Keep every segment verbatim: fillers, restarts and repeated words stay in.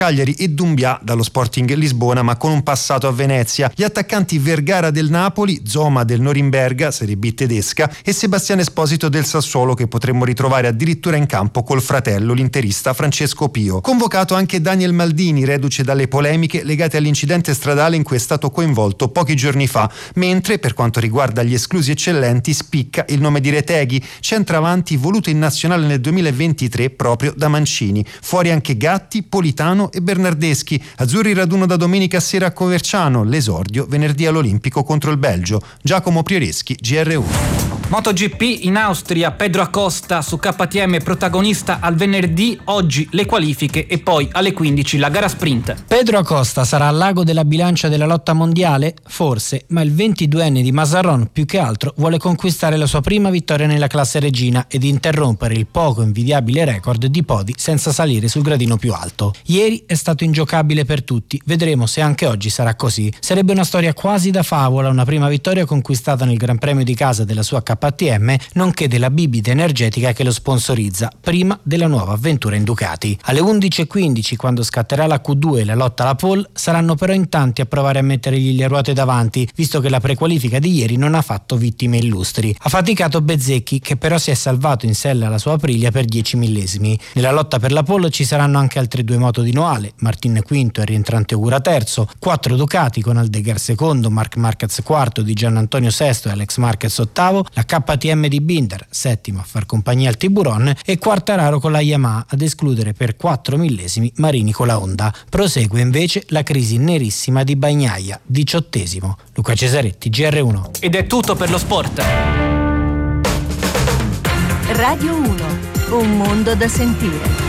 Cagliari e Doumbia dallo Sporting Lisbona, ma con un passato a Venezia. Gli attaccanti Vergara del Napoli, Zoma del Norimberga, Serie B tedesca, e Sebastiano Esposito del Sassuolo, che potremmo ritrovare addirittura in campo col fratello, l'interista Francesco Pio. Convocato anche Daniel Maldini, reduce dalle polemiche legate all'incidente stradale in cui è stato coinvolto pochi giorni fa, mentre per quanto riguarda gli esclusi eccellenti spicca il nome di Reteghi, centravanti voluto in nazionale nel duemilaventitré proprio da Mancini. Fuori anche Gatti, Politano e Bernardeschi. Azzurri raduno da domenica sera a Coverciano, l'esordio venerdì all'Olimpico contro il Belgio. Giacomo Prioreschi, G R uno. MotoGP in Austria, Pedro Acosta su K T M protagonista al venerdì, oggi le qualifiche e poi alle quindici la gara sprint. Pedro Acosta sarà al lago della bilancia della lotta mondiale? Forse, ma il ventiduenne di Mazarron più che altro vuole conquistare la sua prima vittoria nella classe regina ed interrompere il poco invidiabile record di podi senza salire sul gradino più alto. Ieri è stato ingiocabile per tutti, vedremo se anche oggi sarà così. Sarebbe una storia quasi da favola, una prima vittoria conquistata nel Gran Premio di casa della sua K T M, nonché della bibita energetica che lo sponsorizza, prima della nuova avventura in Ducati. Alle undici e quindici, quando scatterà la Q due e la lotta alla pole, saranno però in tanti a provare a mettergli le ruote davanti, visto che la prequalifica di ieri non ha fatto vittime illustri. Ha faticato Bezzecchi, che però si è salvato in sella alla sua Aprilia per dieci millesimi. Nella lotta per la pole ci saranno anche altre due moto di Noale, Martin quinto e rientrante Ogura terzo, quattro Ducati con Aldegar secondo, Marc Marquez quarto, Di Giannantonio sesto e Alex Marquez ottavo, la K T M di Binder settimo a far compagnia al Tiburon e Quartararo con la Yamaha ad escludere per quattro millesimi Marini con la Honda. Prosegue invece la crisi nerissima di Bagnaia, diciottesimo. Luca Cesaretti, G R uno. Ed è tutto per lo sport. Radio uno, un mondo da sentire.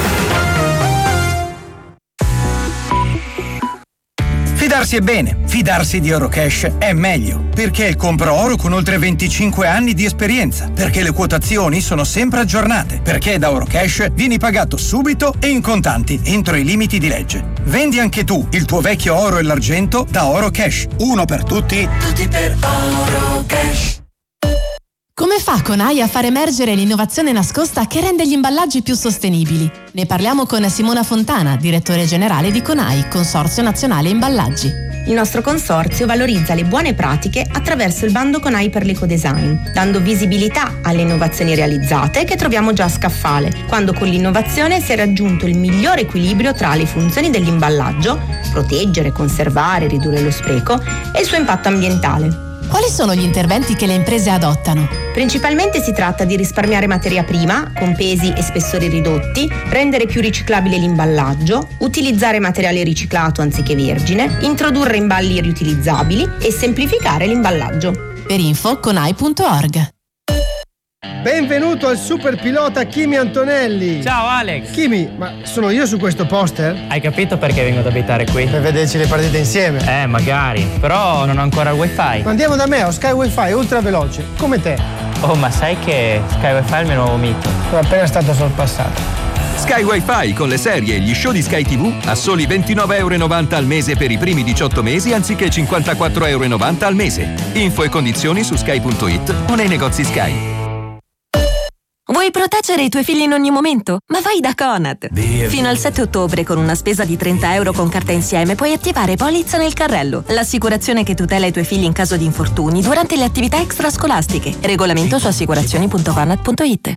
Fidarsi è bene, fidarsi di Eurocash è meglio, perché è il compro oro con oltre venticinque anni di esperienza, perché le quotazioni sono sempre aggiornate, perché da Eurocash vieni pagato subito e in contanti entro i limiti di legge. Vendi anche tu il tuo vecchio oro e l'argento da Eurocash. Uno per tutti, tutti per Eurocash. Come fa Conai a far emergere l'innovazione nascosta che rende gli imballaggi più sostenibili? Ne parliamo con Simona Fontana, direttore generale di Conai, Consorzio Nazionale Imballaggi. Il nostro consorzio valorizza le buone pratiche attraverso il bando Conai per l'ecodesign, dando visibilità alle innovazioni realizzate che troviamo già a scaffale, quando con l'innovazione si è raggiunto il migliore equilibrio tra le funzioni dell'imballaggio, proteggere, conservare, ridurre lo spreco, e il suo impatto ambientale. Quali sono gli interventi che le imprese adottano? Principalmente si tratta di risparmiare materia prima, con pesi e spessori ridotti, rendere più riciclabile l'imballaggio, utilizzare materiale riciclato anziché vergine, introdurre imballi riutilizzabili e semplificare l'imballaggio. Per info conai punto org. Benvenuto al super pilota Kimi Antonelli. Ciao Alex. Kimi, ma sono io su questo poster? Hai capito perché vengo ad abitare qui? Per vederci le partite insieme. Eh, magari, però non ho ancora il wifi. Ma andiamo da me, ho Sky Wi-Fi ultra veloce, come te. Oh, ma sai che Sky Wi-Fi è il mio nuovo mito? Sono appena stato sorpassato. Sky Wi-Fi con le serie e gli show di Sky tivù a soli ventinove virgola novanta euro al mese per i primi diciotto mesi anziché cinquantaquattro virgola novanta euro al mese. Info e condizioni su sky punto it o nei negozi Sky. Vuoi proteggere i tuoi figli in ogni momento? Ma vai da Conad! Via, Fino al sette ottobre, con una spesa di trenta euro con carta insieme, puoi attivare Polizza nel carrello, l'assicurazione che tutela i tuoi figli in caso di infortuni durante le attività extrascolastiche. Regolamento su assicurazioni punto conad punto it.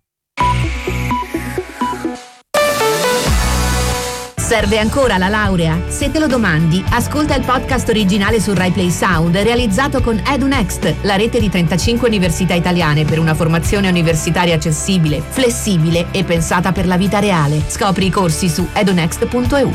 Serve ancora la laurea? Se te lo domandi, ascolta il podcast originale su Rai Play Sound realizzato con EduNext, la rete di trentacinque università italiane per una formazione universitaria accessibile, flessibile e pensata per la vita reale. Scopri i corsi su edunext punto e u.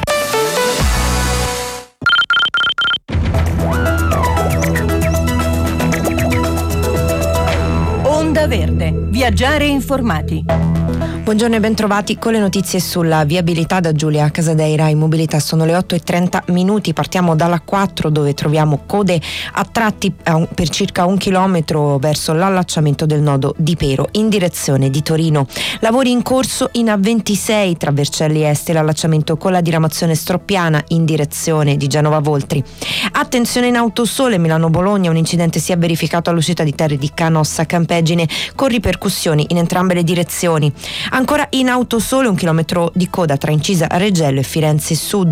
Onda Verde. Viaggiare informati. Buongiorno e bentrovati con le notizie sulla viabilità da Giulia Casadeira in mobilità. Sono le otto e trenta minuti, partiamo dalla quattro dove troviamo code a tratti per circa un chilometro verso l'allacciamento del nodo di Pero in direzione di Torino. Lavori in corso in A ventisei tra Vercelli Est e l'allacciamento con la diramazione Stroppiana in direzione di Genova Voltri. Attenzione in Autosole Milano-Bologna, un incidente si è verificato all'uscita di Terre di Canossa Campeggine con ripercussioni in entrambe le direzioni. Ancora in Autosole un chilometro di coda tra Incisa Reggello e Firenze Sud